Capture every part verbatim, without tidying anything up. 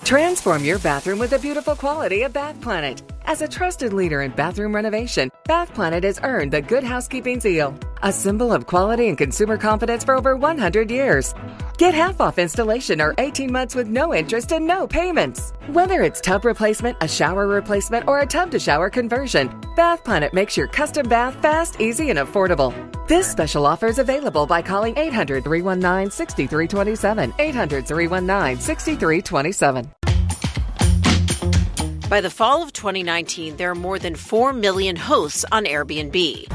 Transform your bathroom with the beautiful quality of Bath Planet. As a trusted leader in bathroom renovation, Bath Planet has earned the Good Housekeeping seal, a symbol of quality and consumer confidence for over one hundred years. Get half off installation or eighteen months with no interest and no payments. Whether it's tub replacement, a shower replacement, or a tub-to-shower conversion, Bath Planet makes your custom bath fast, easy, and affordable. This special offer is available by calling eight hundred, three one nine, six three two seven, eight hundred, three one nine, six three two seven. By the fall of twenty nineteen, there are more than four million hosts on Airbnb.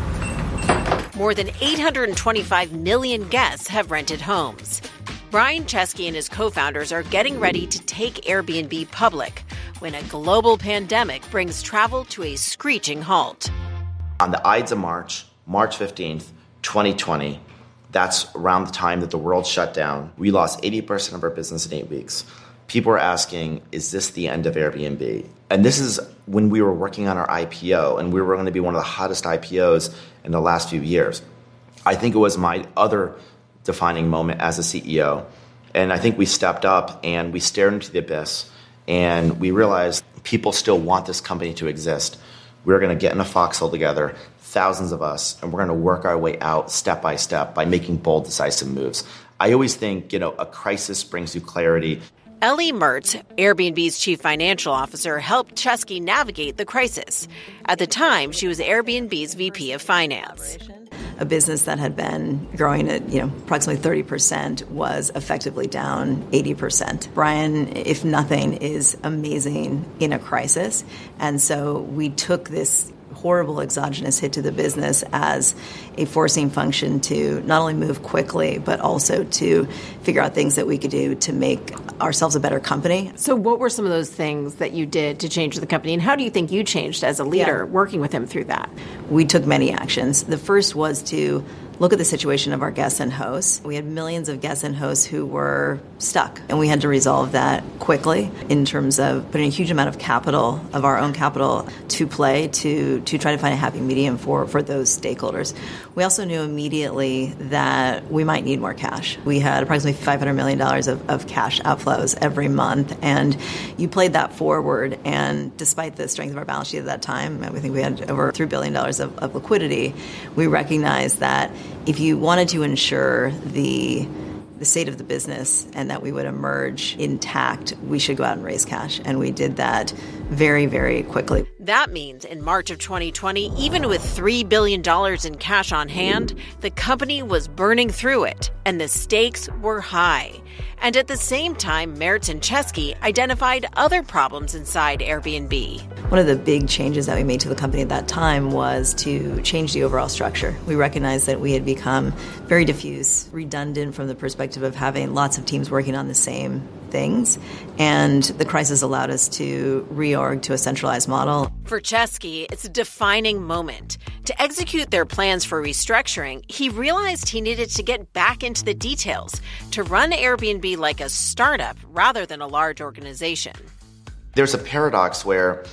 More than eight hundred twenty-five million guests have rented homes. Brian Chesky and his co-founders are getting ready to take Airbnb public when a global pandemic brings travel to a screeching halt. On the Ides of March, March fifteenth, twenty twenty, that's around the time that the world shut down. We lost eighty percent of our business in eight weeks. People were asking, is this the end of Airbnb? And this is when we were working on our I P O, and we were going to be one of the hottest I P Os in the last few years. I think it was my other defining moment as a C E O. And I think we stepped up and we stared into the abyss, and we realized people still want this company to exist. We're going to get in a foxhole together, thousands of us, and we're going to work our way out step by step by making bold, decisive moves. I always think, you know, a crisis brings you clarity. Ellie Mertz, Airbnb's chief financial officer, helped Chesky navigate the crisis. At the time, she was Airbnb's V P of Finance. A business that had been growing at, you know, approximately thirty percent was effectively down eighty percent. Brian, if nothing, is amazing in a crisis. And so we took this horrible exogenous hit to the business as a forcing function to not only move quickly, but also to figure out things that we could do to make ourselves a better company. So what were some of those things that you did to change the company, and how do you think you changed as a leader yeah. working with him through that? We took many actions. The first was to look at the situation of our guests and hosts. We had millions of guests and hosts who were stuck, and we had to resolve that quickly in terms of putting a huge amount of capital, of our own capital, to play to, to try to find a happy medium for, for those stakeholders. We also knew immediately that we might need more cash. We had approximately five hundred million dollars of, of cash outflows every month, and you played that forward, and despite the strength of our balance sheet at that time, I think we had over three billion dollars of, of liquidity, we recognized that if you wanted to ensure the the state of the business and that we would emerge intact, we should go out and raise cash. And we did that very, very quickly. That means in March of twenty twenty, even with three billion dollars in cash on hand, the company was burning through it, and the stakes were high. And at the same time, Mertz and Chesky identified other problems inside Airbnb. One of the big changes that we made to the company at that time was to change the overall structure. We recognized that we had become very diffuse, redundant from the perspective of having lots of teams working on the same things, and the crisis allowed us to reorg to a centralized model. For Chesky, it's a defining moment. To execute their plans for restructuring, he realized he needed to get back into the details, to run Airbnb like a startup rather than a large organization. There's a paradox where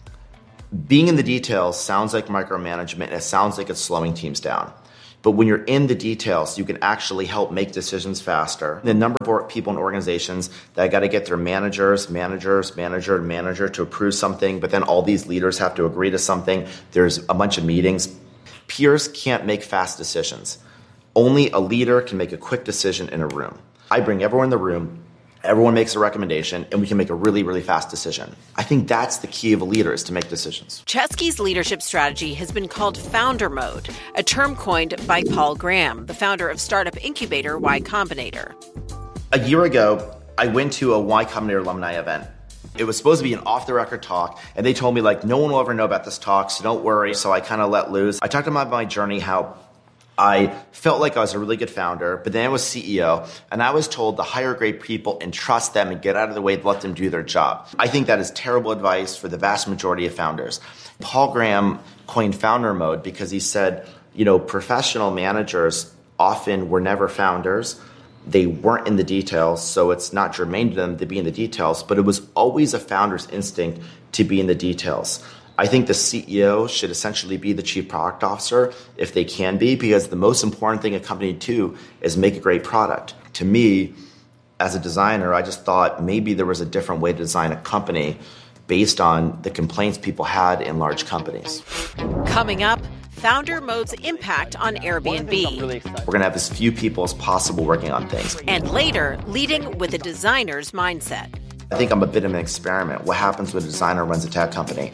being in the details sounds like micromanagement, and it sounds like it's slowing teams down. But when you're in the details, you can actually help make decisions faster. The number of people in organizations that got to get their managers, managers, manager, manager to approve something, but then all these leaders have to agree to something. There's a bunch of meetings. Peers can't make fast decisions. Only a leader can make a quick decision in a room. I bring everyone in the room, everyone makes a recommendation, and we can make a really, really fast decision. I think that's the key of a leader, is to make decisions. Chesky's leadership strategy has been called founder mode, a term coined by Paul Graham, the founder of startup incubator Y Combinator. A year ago, I went to a Y Combinator alumni event. It was supposed to be an off-the-record talk, and they told me, like, no one will ever know about this talk, so don't worry. So I kind of let loose. I talked about my journey, how I felt like I was a really good founder, but then I was C E O, and I was told to hire great people and trust them and get out of the way to let them do their job. I think that is terrible advice for the vast majority of founders. Paul Graham coined founder mode because he said, you know, professional managers often were never founders. They weren't in the details, so it's not germane to them to be in the details, but it was always a founder's instinct to be in the details. I think the C E O should essentially be the chief product officer if they can be, because the most important thing a company do is make a great product. To me, as a designer, I just thought maybe there was a different way to design a company based on the complaints people had in large companies. Coming up, Founder Mode's impact on Airbnb. We're going to have as few people as possible working on things. And later, leading with a designer's mindset. I think I'm a bit of an experiment. What happens when a designer runs a tech company?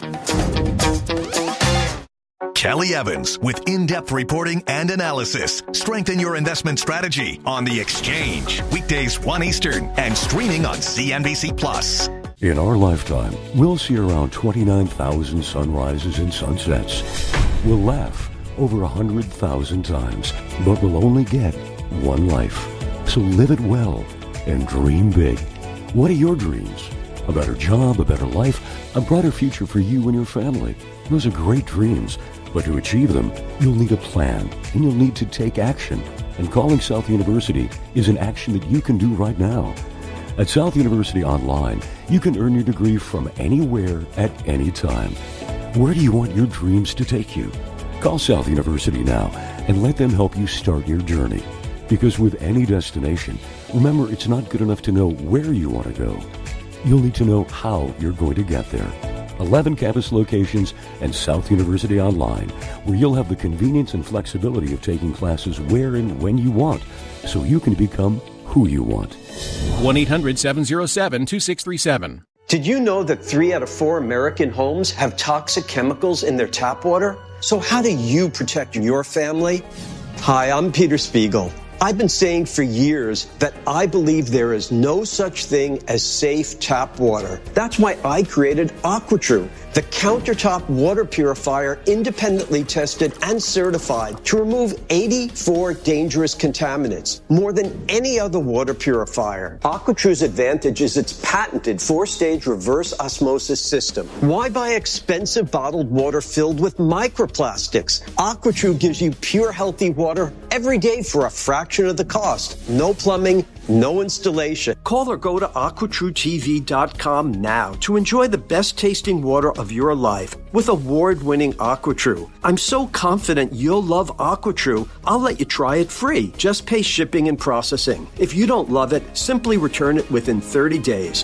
Kelly Evans with in-depth reporting and analysis. Strengthen your investment strategy on The Exchange. Weekdays one Eastern and streaming on C N B C Plus. In our lifetime, we'll see around twenty-nine thousand sunrises and sunsets. We'll laugh over one hundred thousand times, but we'll only get one life. So live it well and dream big. What are your dreams? A better job, a better life, a brighter future for you and your family. Those are great dreams. But to achieve them, you'll need a plan, and you'll need to take action. And calling South University is an action that you can do right now. At South University Online, you can earn your degree from anywhere at any time. Where do you want your dreams to take you? Call South University now and let them help you start your journey. Because with any destination, remember, it's not good enough to know where you want to go. You'll need to know how you're going to get there. eleven campus locations and South University Online, where you'll have the convenience and flexibility of taking classes where and when you want, so you can become who you want. one eight hundred seven oh seven two six three seven. Did you know that three out of four American homes have toxic chemicals in their tap water? So how do you protect your family? Hi, I'm Peter Spiegel. I've been saying for years that I believe there is no such thing as safe tap water. That's why I created AquaTrue, the countertop water purifier independently tested and certified to remove eighty-four dangerous contaminants, more than any other water purifier. AquaTrue's advantage is its patented four-stage reverse osmosis system. Why buy expensive bottled water filled with microplastics? AquaTrue gives you pure, healthy water every day for a fraction of the cost. No plumbing, no installation. Call or go to aqua true T V dot com now to enjoy the best tasting water of your life with award-winning AquaTrue. I'm so confident you'll love AquaTrue, I'll let you try it free. Just pay shipping and processing. If you don't love it, simply return it within thirty days.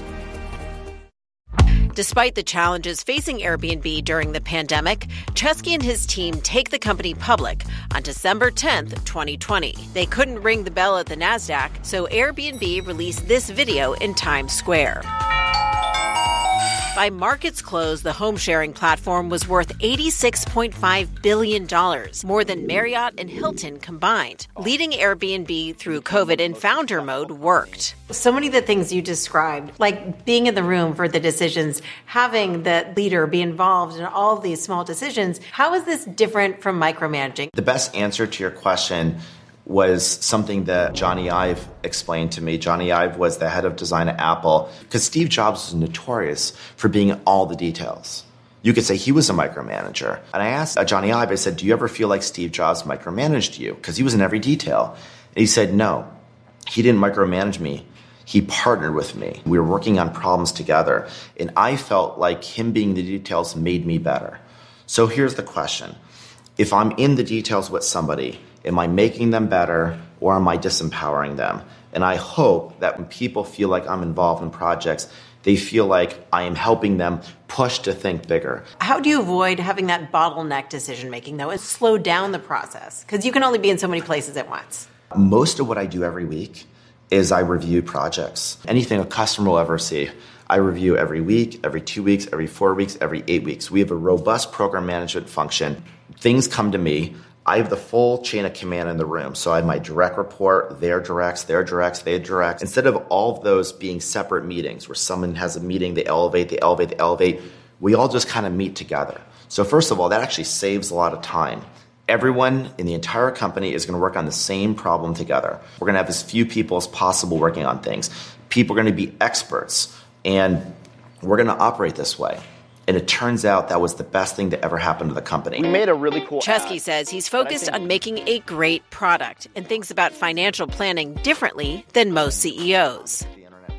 Despite the challenges facing Airbnb during the pandemic, Chesky and his team take the company public on December tenth, twenty twenty. They couldn't ring the bell at the NASDAQ, so Airbnb released this video in Times Square. By market's close, the home-sharing platform was worth eighty-six point five billion dollars, more than Marriott and Hilton combined. Leading Airbnb through COVID in founder mode worked. So many of the things you described, like being in the room for the decisions, having the leader be involved in all of these small decisions, how is this different from micromanaging? The best answer to your question was something that Johnny Ive explained to me. Johnny Ive was the head of design at Apple, because Steve Jobs was notorious for being in all the details. You could say he was a micromanager. And I asked Johnny Ive, I said, do you ever feel like Steve Jobs micromanaged you? Because he was in every detail. And he said, no, he didn't micromanage me. He partnered with me. We were working on problems together. And I felt like him being in the details made me better. So here's the question. If I'm in the details with somebody, am I making them better or am I disempowering them? And I hope that when people feel like I'm involved in projects, they feel like I am helping them push to think bigger. How do you avoid having that bottleneck decision-making, though, and slow down the process? Because you can only be in so many places at once. Most of what I do every week is I review projects. Anything a customer will ever see, I review every week, every two weeks, every four weeks, every eight weeks. We have a robust program management function. Things come to me. I have the full chain of command in the room. So I have my direct report, their directs, their directs, their directs. Instead of all of those being separate meetings where someone has a meeting, they elevate, they elevate, they elevate, we all just kind of meet together. So first of all, that actually saves a lot of time. Everyone in the entire company is going to work on the same problem together. We're going to have as few people as possible working on things. People are going to be experts, and we're going to operate this way. And it turns out that was the best thing to ever happen to the company. We made a really cool Chesky ad, says he's focused on making a great product and thinks about financial planning differently than most C E Os.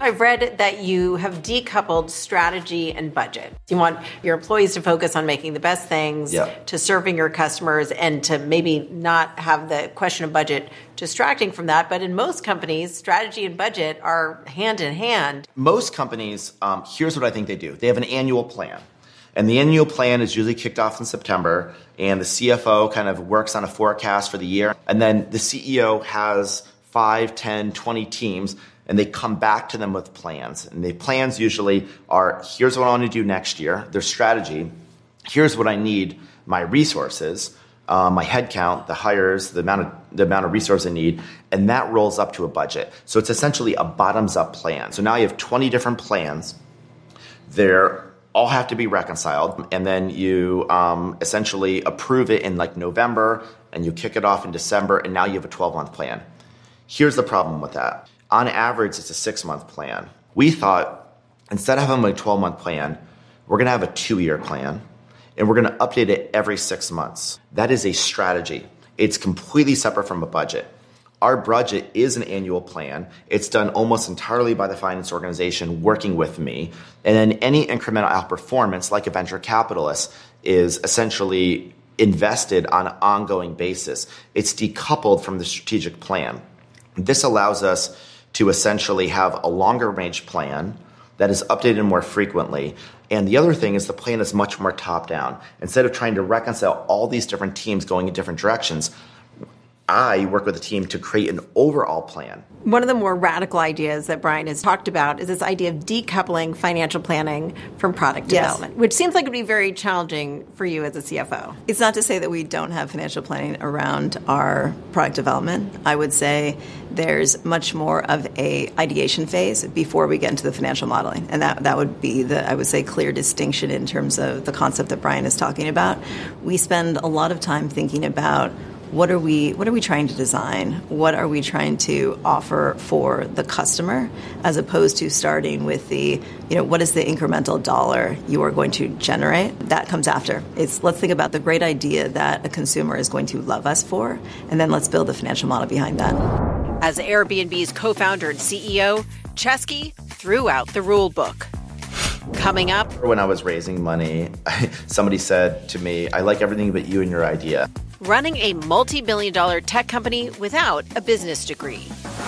I've read that you have decoupled strategy and budget. You want your employees to focus on making the best things, yep. to serving your customers, and to maybe not have the question of budget distracting from that. But in most companies, strategy and budget are hand in hand. Most companies, um, here's what I think they do. They have an annual plan. And the annual plan is usually kicked off in September, and the C F O kind of works on a forecast for the year. And then the C E O has five, ten, twenty teams, and they come back to them with plans. And the plans usually are, here's what I want to do next year, their strategy. Here's what I need, my resources, uh, my headcount, the hires, the amount of the amount of resources I need, and that rolls up to a budget. So it's essentially a bottoms-up plan. So now you have twenty different plans. They're all have to be reconciled, and then you um, essentially approve it in like November, and you kick it off in December, and now you have a twelve-month plan. Here's the problem with that. On average, it's a six-month plan. We thought, instead of having a twelve-month plan, we're going to have a two-year plan, and we're going to update it every six months. That is a strategy. It's completely separate from a budget. Our budget is an annual plan. It's done almost entirely by the finance organization working with me. And then any incremental outperformance, like a venture capitalist, is essentially invested on an ongoing basis. It's decoupled from the strategic plan. This allows us to essentially have a longer range plan that is updated more frequently. And the other thing is the plan is much more top down. Instead of trying to reconcile all these different teams going in different directions, I work with a team to create an overall plan. One of the more radical ideas that Brian has talked about is this idea of decoupling financial planning from product Yes. development, which seems like it would be very challenging for you as a C F O. It's not to say that we don't have financial planning around our product development. I would say there's much more of a ideation phase before we get into the financial modeling. And that, that would be the, I would say, clear distinction in terms of the concept that Brian is talking about. We spend a lot of time thinking about What are we what are we trying to design? What are we trying to offer for the customer, as opposed to starting with the, you know, what is the incremental dollar you are going to generate? That comes after. It's let's think about the great idea that a consumer is going to love us for, and then let's build the financial model behind that. As Airbnb's co-founder and C E O, Chesky threw out the rule book. Coming up, when I was raising money, somebody said to me, I like everything but you and your idea. Running a multi-billion dollar tech company without a business degree.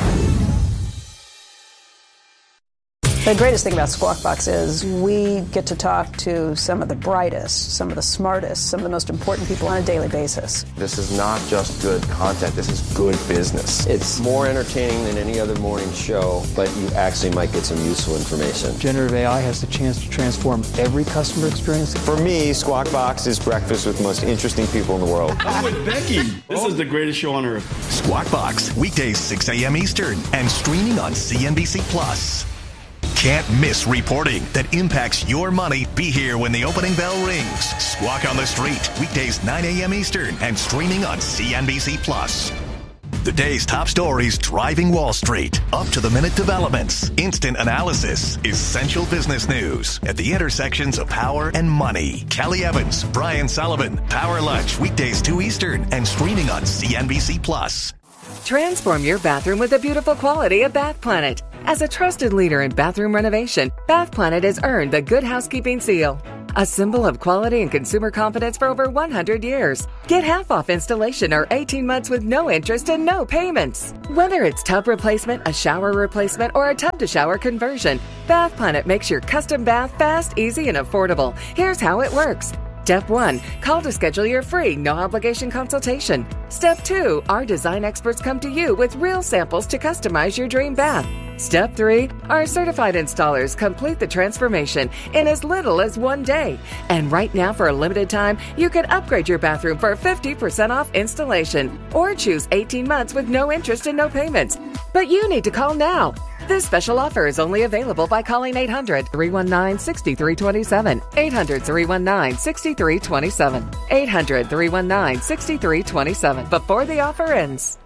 The greatest thing about Squawk Box is we get to talk to some of the brightest, some of the smartest, some of the most important people on a daily basis. This is not just good content, this is good business. It's more entertaining than any other morning show, but you actually might get some useful information. Generative A I has the chance to transform every customer experience. For me, Squawk Box is breakfast with the most interesting people in the world. I'm with Becky. This is the greatest show on earth. Squawk Box, weekdays six a.m. Eastern and streaming on C N B C Plus. Can't miss reporting that impacts your money. Be here when the opening bell rings. Squawk on the Street, weekdays nine a.m. Eastern and streaming on C N B C Plus. The day's top stories driving Wall Street. Up-to-the-minute developments. Instant analysis. Essential business news. At the intersections of power and money. Kelly Evans, Brian Sullivan. Power Lunch, weekdays two Eastern and streaming on C N B C Plus. Transform your bathroom with the beautiful quality of Bath Planet. As a trusted leader in bathroom renovation, Bath Planet has earned the Good Housekeeping seal, a symbol of quality and consumer confidence for over one hundred years. Get half off installation or eighteen months with no interest and no payments. Whether it's tub replacement, a shower replacement, or a tub-to-shower conversion, Bath Planet makes your custom bath fast, easy, and affordable. Here's how it works. Step one, call to schedule your free, no-obligation consultation. Step two, our design experts come to you with real samples to customize your dream bath. Step three, our certified installers complete the transformation in as little as one day. And right now, for a limited time, you can upgrade your bathroom for fifty percent off installation or choose eighteen months with no interest and no payments. But you need to call now. This special offer is only available by calling eight hundred, three one nine, six three two seven, eight hundred, three one nine, six three two seven, eight hundred, three one nine, six three two seven before the offer ends.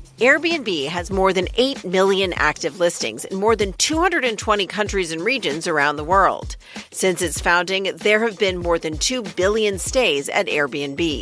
Airbnb has more than eight million active listings in more than two hundred twenty countries and regions around the world. Since its founding, there have been more than two billion stays at Airbnbs.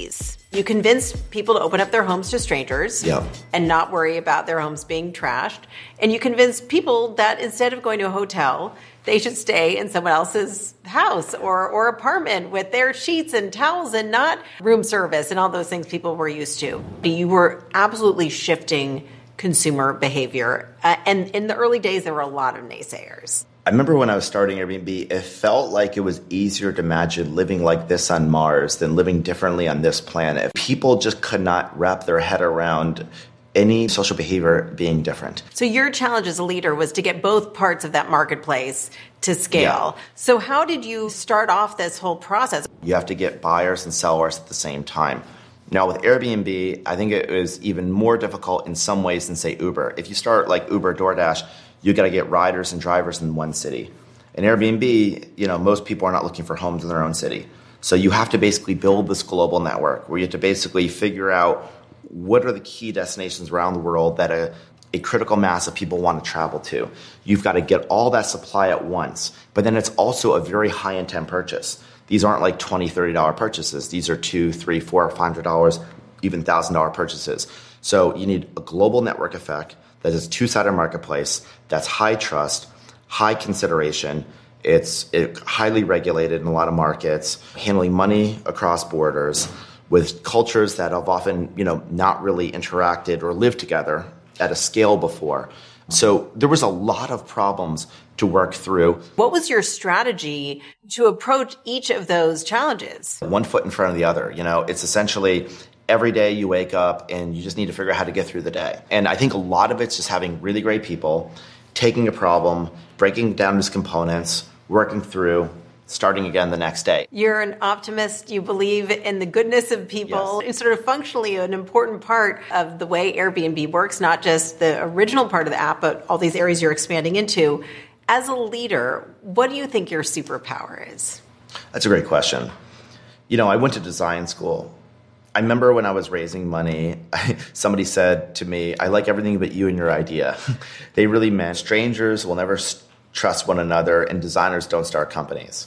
You convinced people to open up their homes to strangers yeah. and not worry about their homes being trashed. And you convinced people that instead of going to a hotel, they should stay in someone else's house or, or apartment with their sheets and towels and not room service and all those things people were used to. You were absolutely shifting consumer behavior. Uh, and in the early days, there were a lot of naysayers. I remember when I was starting Airbnb, it felt like it was easier to imagine living like this on Mars than living differently on this planet. People just could not wrap their head around any social behavior being different. So your challenge as a leader was to get both parts of that marketplace to scale. Yeah. So how did you start off this whole process? You have to get buyers and sellers at the same time. Now with Airbnb, I think it was even more difficult in some ways than, say, Uber. If you start like Uber, DoorDash, you got to get riders and drivers in one city. In Airbnb, you know, most people are not looking for homes in their own city. So you have to basically build this global network where you have to basically figure out what are the key destinations around the world that a, a critical mass of people want to travel to. You've got to get all that supply at once. But then it's also a very high intent purchase. These aren't like twenty dollars, thirty dollars purchases. These are two, three, four, five hundred dollars, even one thousand dollars purchases. So you need a global network effect that is a two-sided marketplace, that's high trust, high consideration. It's it, highly regulated in a lot of markets, handling money across borders with cultures that have often, you know, not really interacted or lived together at a scale before. So there was a lot of problems to work through. What was your strategy to approach each of those challenges? One foot in front of the other. You know, it's essentially every day you wake up and you just need to figure out how to get through the day. And I think a lot of it's just having really great people, taking a problem, breaking down its components, working through, starting again the next day. You're an optimist. You believe in the goodness of people. Yes. It's sort of functionally an important part of the way Airbnb works, not just the original part of the app, but all these areas you're expanding into. As a leader, what do you think your superpower is? That's a great question. You know, I went to design school. I remember when I was raising money, somebody said to me, I like everything but you and your idea. They really meant strangers will never trust one another and designers don't start companies.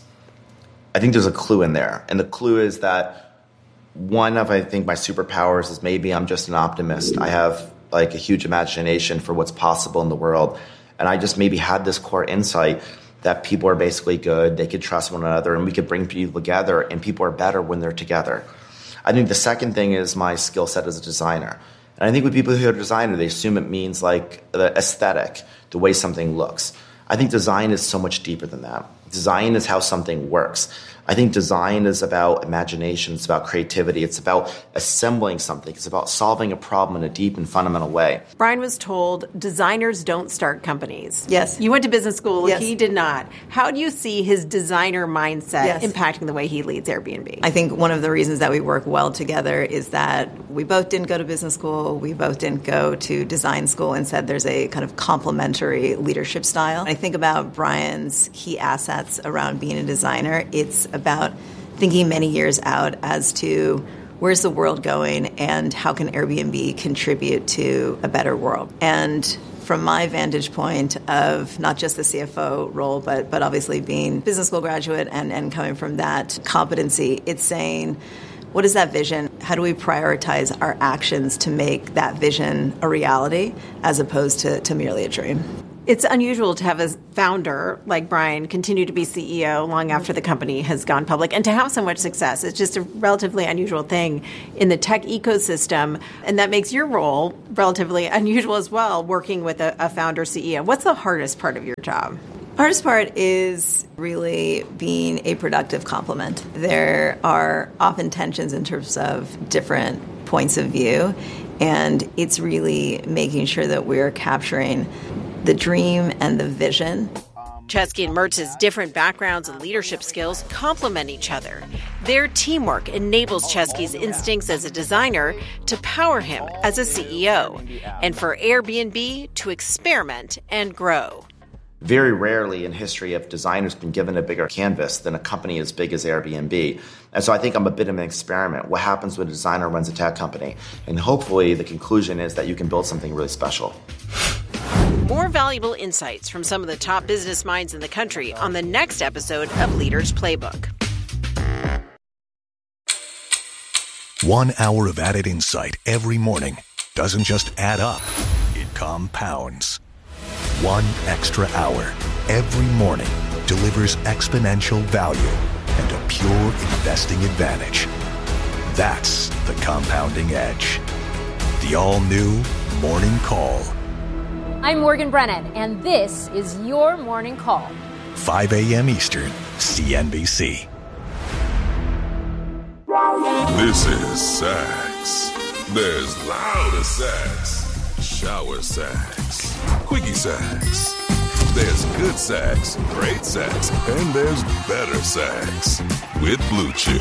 I think there's a clue in there. And the clue is that one of, I think, my superpowers is maybe I'm just an optimist. I have like a huge imagination for what's possible in the world. And I just maybe had this core insight that people are basically good, they could trust one another, and we could bring people together, and people are better when they're together. I think the second thing is my skill set as a designer. And I think with people who are designer, they assume it means like the aesthetic, the way something looks. I think design is so much deeper than that. Design is how something works. I think design is about imagination. It's about creativity. It's about assembling something. It's about solving a problem in a deep and fundamental way. Brian was told designers don't start companies. Yes. You went to business school. Yes. He did not. How do you see his designer mindset Yes. impacting the way he leads Airbnb? I think one of the reasons that we work well together is that we both didn't go to business school. We both didn't go to design school. Instead, there's a kind of complementary leadership style. I think about Brian's key assets around being a designer. It's about thinking many years out as to where's the world going and how can Airbnb contribute to a better world. And from my vantage point of not just the C F O role, but but obviously being business school graduate and, and coming from that competency, it's saying, what is that vision? How do we prioritize our actions to make that vision a reality as opposed to, to merely a dream? It's unusual to have a founder like Brian continue to be C E O long after the company has gone public and to have so much success. It's just a relatively unusual thing in the tech ecosystem. And that makes your role relatively unusual as well, working with a, a founder C E O. What's the hardest part of your job? Hardest part is really being a productive complement. There are often tensions in terms of different points of view, and it's really making sure that we're capturing the dream and the vision. Chesky and Mertz's different backgrounds and leadership skills complement each other. Their teamwork enables Chesky's instincts as a designer to power him as a C E O, and for Airbnb to experiment and grow. Very rarely in history have designers been given a bigger canvas than a company as big as Airbnb. And so I think I'm a bit of an experiment. What happens when a designer runs a tech company? And hopefully the conclusion is that you can build something really special. More valuable insights from some of the top business minds in the country on the next episode of Leaders Playbook. One hour of added insight every morning doesn't just add up, it compounds. One extra hour every morning delivers exponential value and a pure investing advantage. That's the compounding edge. The all-new Morning Call. I'm Morgan Brennan, and this is your Morning Call. five a.m. Eastern, C N B C. This is sex. There's louder sex, shower sex, quickie sex. There's good sex, great sex, and there's better sex with Blue Chew.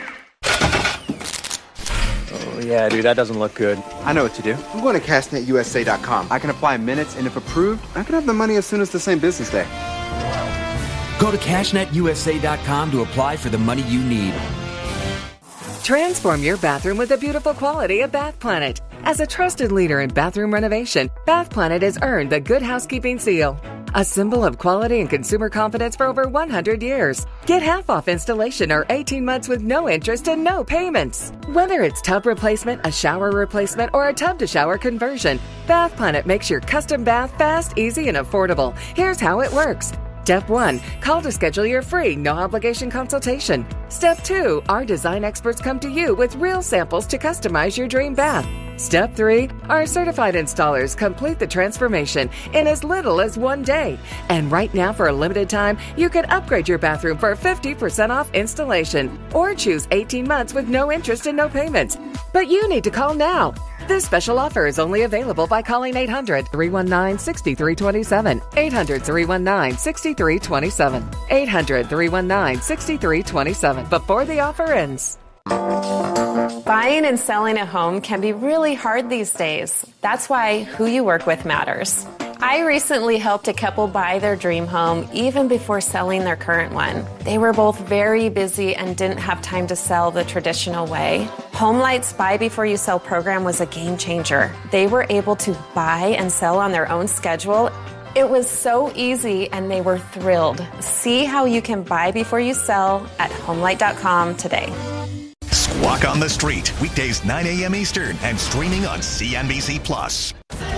Oh, yeah, dude, that doesn't look good. I know what to do. I'm going to cash net U S A dot com. I can apply in minutes, and if approved, I can have the money as soon as the same business day. Go to cash net U S A dot com to apply for the money you need. Transform your bathroom with the beautiful quality of Bath Planet. As a trusted leader in bathroom renovation, Bath Planet has earned the Good Housekeeping seal, a symbol of quality and consumer confidence for over one hundred years. Get half off installation or eighteen months with no interest and no payments. Whether it's tub replacement, a shower replacement, or a tub-to-shower conversion, Bath Planet makes your custom bath fast, easy, and affordable. Here's how it works. Step one, call to schedule your free, no-obligation consultation. Step two, our design experts come to you with real samples to customize your dream bath. Step three, our certified installers complete the transformation in as little as one day. And right now, for a limited time, you can upgrade your bathroom for fifty percent off installation or choose eighteen months with no interest and no payments. But you need to call now. This special offer is only available by calling eight hundred, three one nine, six three two seven, eight hundred, three one nine, six three two seven, eight hundred, three one nine, six three two seven before the offer ends. Buying and selling a home can be really hard these days. That's why who you work with matters. I recently helped a couple buy their dream home even before selling their current one. They were both very busy and didn't have time to sell the traditional way. HomeLight's Buy Before You Sell program was a game changer. They were able to buy and sell on their own schedule. It was so easy and they were thrilled. See how you can buy before you sell at homelight dot com today. Squawk on the Street, weekdays nine a.m. Eastern and streaming on C N B C Plus.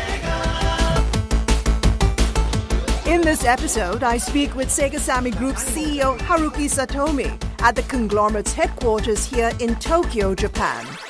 In this episode, I speak with Sega Sammy Group's C E O Haruki Satomi at the conglomerate's headquarters here in Tokyo, Japan.